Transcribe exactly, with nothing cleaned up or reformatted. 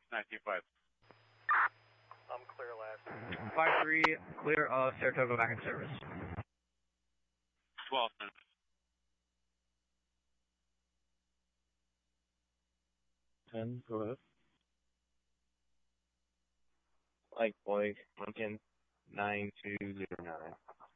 nineteen five. I'm clear last. five three, clear of Saratoga back in service. twelve minutes. ten, go ahead. Like, boy, Lincoln, nine two zero nine.